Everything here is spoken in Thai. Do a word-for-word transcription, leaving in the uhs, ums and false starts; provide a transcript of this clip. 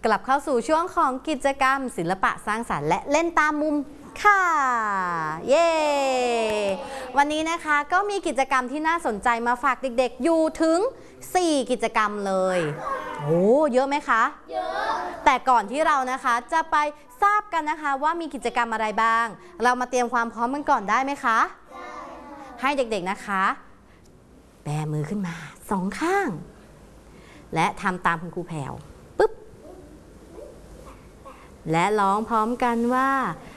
กลับเข้าสู่ช่วงของกิจกรรมศิลปะสร้างสรรค์และเล่นตามมุมค่ะเย้วันนี้นะคะก็มีกิจกรรมที่น่าสนใจมาฝากเด็กๆอยู่ถึงสี่กิจกรรมเลยโอ้เยอะไหมคะเยอะแต่ก่อนที่เรานะคะจะไปทราบกันนะคะว่ามีกิจกรรมอะไรบ้างเรามาเตรียมความพร้อมกันก่อนได้ไหมคะได้ให้เด็กๆนะคะแบมือขึ้นมาสองข้างและทำตามคุณครูแพรวปึ๊บและร้องพร้อมกันว่า